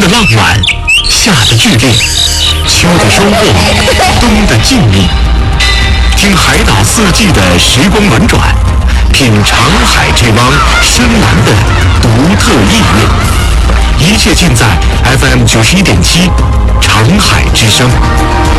浪漫，夏的剧烈，秋的收获，冬的静谧。听海岛四季的时光轮转，品长海这汪深蓝的独特意蕴。一切尽在 FM 91.7长海之声。